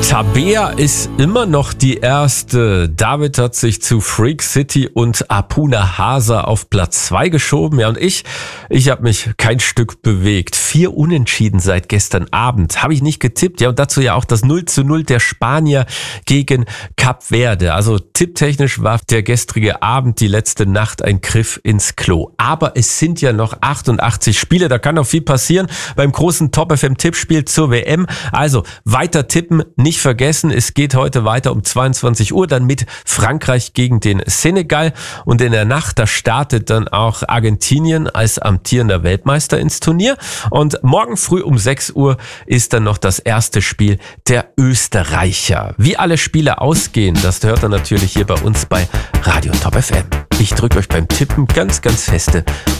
Tabea ist immer noch die erste. David hat sich zu Freak City und Apuna Hasa auf Platz 2 geschoben. Ja, und ich habe mich kein Stück bewegt. 4 Unentschieden seit gestern Abend. Habe ich nicht getippt. Ja, und dazu ja auch das 0:0 der Spanier gegen Kap Verde. Also tipptechnisch war der gestrige Abend, die letzte Nacht, ein Griff ins Klo. Aber es sind ja noch 88 Spiele. Da kann noch viel passieren beim großen Top FM Tippspiel zur WM. Also weiter tippen, nicht vergessen, es geht heute weiter um 22 Uhr, dann mit Frankreich gegen den Senegal. Und in der Nacht, da startet dann auch Argentinien als amtierender Weltmeister ins Turnier. Und morgen früh um 6 Uhr ist dann noch das erste Spiel der Österreicher. Wie alle Spiele ausgehen, das hört ihr natürlich hier bei uns bei Radio Top FM. Ich drücke euch beim Tippen ganz, ganz feste